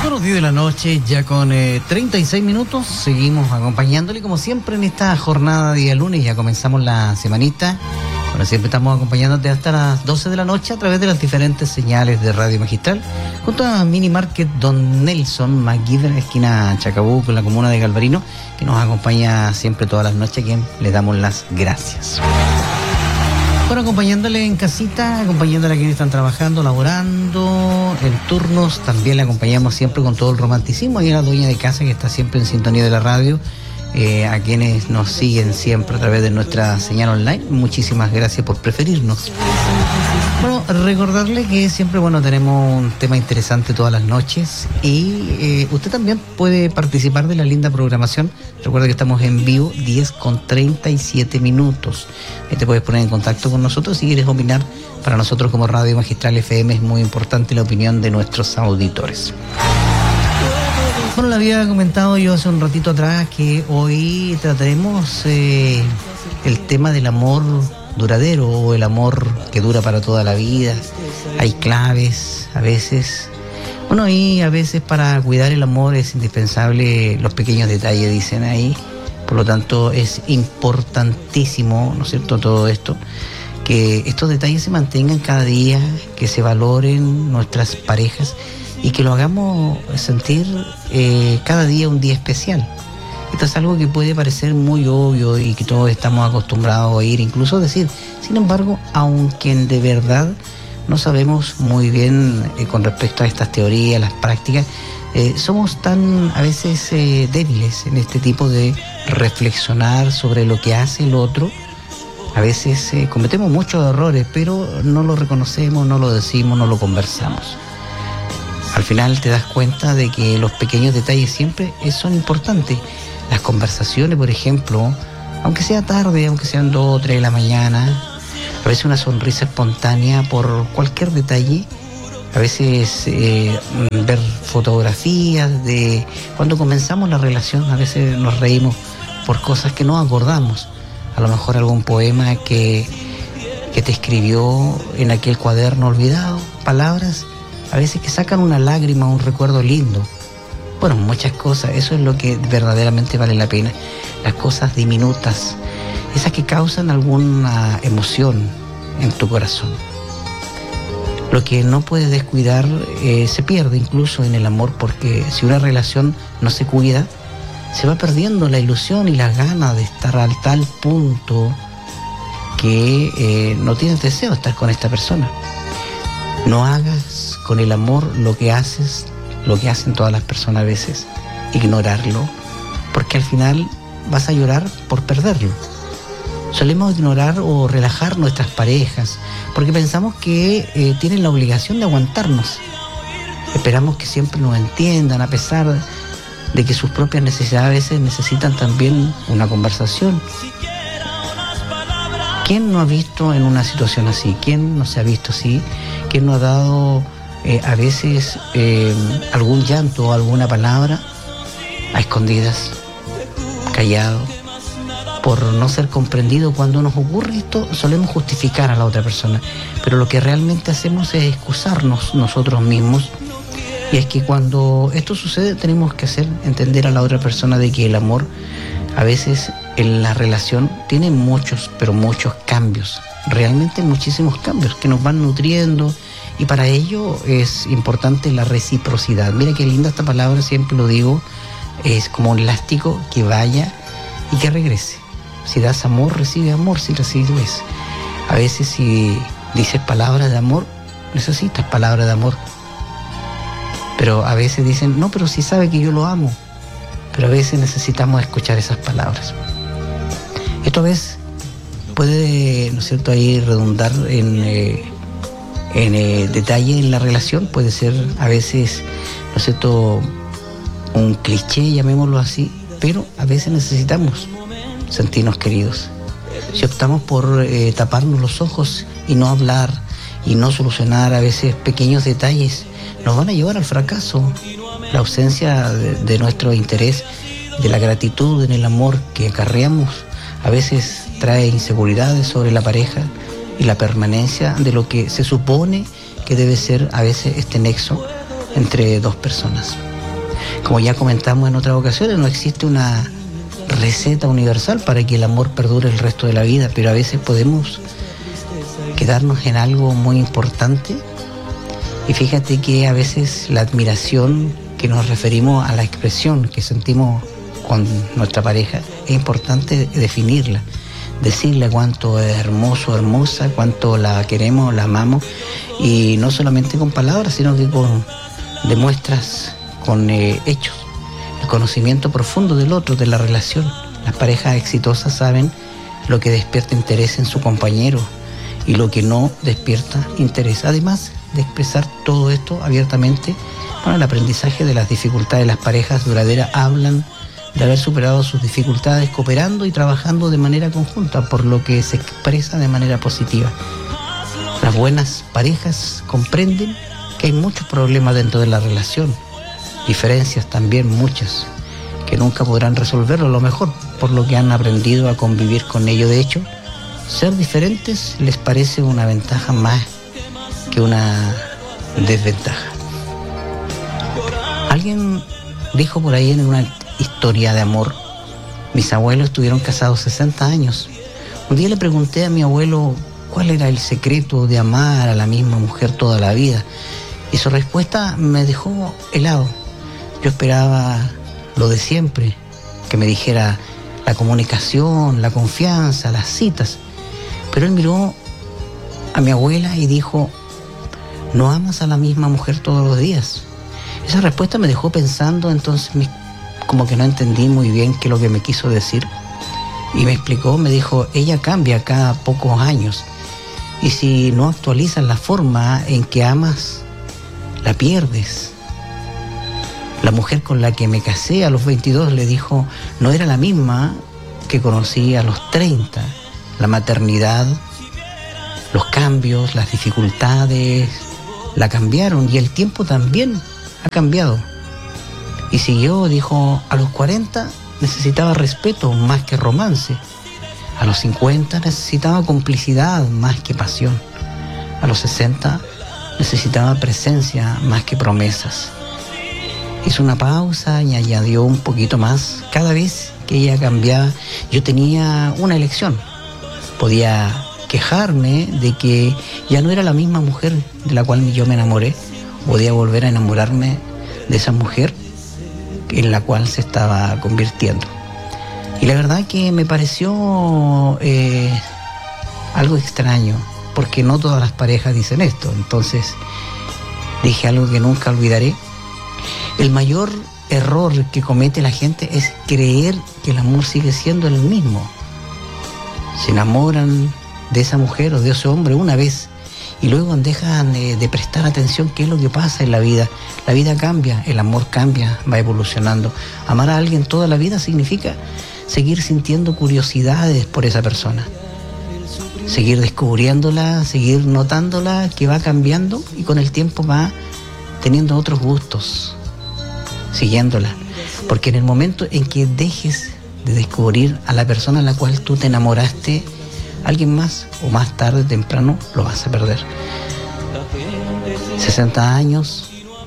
Bueno, 10 de la noche, ya con 36 minutos, seguimos acompañándole como siempre en esta jornada de día lunes, ya comenzamos la semanita. Bueno, siempre estamos acompañándote hasta las 12 de la noche a través de las diferentes señales de Radio Magistral, junto a Mini Market Don Nelson McGiver, esquina Chacabuco, en la comuna de Galvarino, que nos acompaña siempre todas las noches, a quien le damos las gracias. Bueno, acompañándole en casita, acompañándole a quienes están trabajando, laborando, en turnos, también le acompañamos siempre con todo el romanticismo, y a la dueña de casa que está siempre en sintonía de la radio, a quienes nos siguen siempre a través de nuestra señal online, muchísimas gracias por preferirnos. Bueno, recordarle que siempre, tenemos un tema interesante todas las noches, y usted también puede participar de la linda programación. Recuerda que estamos en vivo, 10:37. Ahí te puedes poner en contacto con nosotros si quieres opinar. Para nosotros como Radio Magistral FM es muy importante la opinión de nuestros auditores. Bueno, le había comentado yo hace un ratito atrás que hoy trataremos el tema del amor duradero o el amor que dura para toda la vida. Hay claves a veces. Bueno, y a veces para cuidar el amor es indispensable los pequeños detalles, dicen ahí. Por lo tanto, es importantísimo, ¿no es cierto?, todo esto, que estos detalles se mantengan cada día, que se valoren nuestras parejas y que lo hagamos sentir cada día un día especial. Esto es algo que puede parecer muy obvio y que todos estamos acostumbrados a oír, incluso decir. Sin embargo, aunque de verdad no sabemos muy bien con respecto a estas teorías, las prácticas, somos tan a veces débiles en este tipo de reflexionar sobre lo que hace el otro. A veces cometemos muchos errores, pero no lo reconocemos, no lo decimos, no lo conversamos. Al final te das cuenta de que los pequeños detalles siempre son importantes. Las conversaciones, por ejemplo, aunque sea tarde, aunque sean 2 o 3 de la mañana, a veces una sonrisa espontánea por cualquier detalle, a veces ver fotografías de cuando comenzamos la relación, a veces nos reímos por cosas que no acordamos. A lo mejor algún poema que te escribió en aquel cuaderno olvidado, palabras a veces que sacan una lágrima, un recuerdo lindo. Bueno, muchas cosas, eso es lo que verdaderamente vale la pena. Las cosas diminutas, esas que causan alguna emoción en tu corazón. Lo que no puedes descuidar se pierde incluso en el amor, porque si una relación no se cuida, se va perdiendo la ilusión y las ganas de estar al tal punto que no tienes deseo de estar con esta persona. No hagas con el amor lo que hacen todas las personas a veces, ignorarlo, porque al final vas a llorar por perderlo. Solemos ignorar o relajar nuestras parejas porque pensamos que tienen la obligación de aguantarnos. Esperamos que siempre nos entiendan, a pesar de que sus propias necesidades a veces necesitan también una conversación. ¿Quién no ha visto en una situación así? ¿Quién no se ha visto así? ¿Quién no ha dado a veces algún llanto o alguna palabra a escondidas, callado, por no ser comprendido? Cuando nos ocurre esto, solemos justificar a la otra persona, pero lo que realmente hacemos es excusarnos nosotros mismos. Y es que cuando esto sucede, tenemos que hacer entender a la otra persona de que el amor, a veces en la relación, tiene muchos, pero muchos cambios, realmente muchísimos cambios que nos van nutriendo, y para ello es importante la reciprocidad. Mira qué linda esta palabra, siempre lo digo, es como un elástico que vaya y que regrese. Si das amor, recibe amor. Si recibes, a veces si dices palabras de amor, necesitas palabras de amor. Pero a veces dicen, no, pero si sabe que yo lo amo. Pero a veces necesitamos escuchar esas palabras. Esto a veces puede, ¿no es cierto?, ahí redundar en detalle en la relación. Puede ser a veces, ¿no es cierto?, un cliché, llamémoslo así, pero a veces necesitamos sentirnos queridos. Si optamos por taparnos los ojos y no hablar y no solucionar a veces pequeños detalles, nos van a llevar al fracaso. La ausencia de nuestro interés, de la gratitud en el amor que acarreamos, a veces trae inseguridades sobre la pareja y la permanencia de lo que se supone que debe ser a veces este nexo entre dos personas. Como ya comentamos en otras ocasiones, no existe una receta universal para que el amor perdure el resto de la vida, pero a veces podemos quedarnos en algo muy importante. Y fíjate que a veces la admiración que nos referimos a la expresión que sentimos con nuestra pareja, es importante definirla, decirle cuánto es hermoso, hermosa, cuánto la queremos, la amamos, y no solamente con palabras, sino que con demuestras, con hechos, el conocimiento profundo del otro, de la relación. Las parejas exitosas saben lo que despierta interés en su compañero y lo que no despierta interés. Además de expresar todo esto abiertamente, bueno, el aprendizaje de las dificultades de las parejas duraderas hablan de haber superado sus dificultades cooperando y trabajando de manera conjunta, por lo que se expresa de manera positiva. Las buenas parejas comprenden que hay muchos problemas dentro de la relación, diferencias también muchas, que nunca podrán resolverlo a lo mejor, por lo que han aprendido a convivir con ello. De hecho, ser diferentes les parece una ventaja más que una desventaja. Alguien dijo por ahí en una historia de amor: mis abuelos estuvieron casados 60 años. Un día le pregunté a mi abuelo cuál era el secreto de amar a la misma mujer toda la vida, y su respuesta me dejó helado. Yo esperaba lo de siempre, que me dijera la comunicación, la confianza, las citas, pero él miró a mi abuela y dijo: no amas a la misma mujer todos los días. Esa respuesta me dejó pensando, entonces como que no entendí muy bien qué es lo que me quiso decir. Y me explicó, me dijo: ella cambia cada pocos años, y si no actualizas la forma en que amas, la pierdes. La mujer con la que me casé a los 22, le dijo, no era la misma que conocí a los 30. La maternidad, los cambios, las dificultades, la cambiaron, y el tiempo también ha cambiado. Y siguió, dijo, a los 40 necesitaba respeto más que romance. A los 50 necesitaba complicidad más que pasión. A los 60 necesitaba presencia más que promesas. Hizo una pausa y añadió un poquito más. Cada vez que ella cambiaba, yo tenía una elección. Podía quejarme de que ya no era la misma mujer de la cual yo me enamoré. Podía volver a enamorarme de esa mujer en la cual se estaba convirtiendo. Y la verdad que me pareció algo extraño, porque no todas las parejas dicen esto. Entonces dije algo que nunca olvidaré: el mayor error que comete la gente es creer que el amor sigue siendo el mismo. Se enamoran de esa mujer o de ese hombre una vez y luego dejan de prestar atención qué es lo que pasa en la vida. La vida cambia, el amor cambia, va evolucionando. Amar a alguien toda la vida significa seguir sintiendo curiosidades por esa persona, seguir descubriéndola, seguir notándola que va cambiando y con el tiempo va teniendo otros gustos, siguiéndola. Porque en el momento en que dejes de descubrir a la persona a la cual tú te enamoraste, alguien más, o más tarde o temprano, lo vas a perder. 60 años,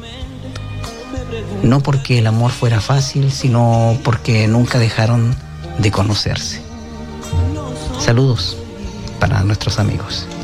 no porque el amor fuera fácil, sino porque nunca dejaron de conocerse. Saludos para nuestros amigos.